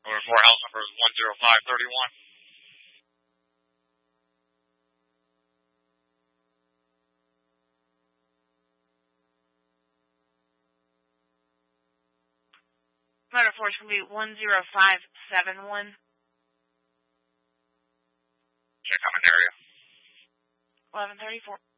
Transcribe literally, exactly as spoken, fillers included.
Motor four, house number is one zero five three one. Motor four is going to be one zero five seven one. Check common area. eleven thirty-four.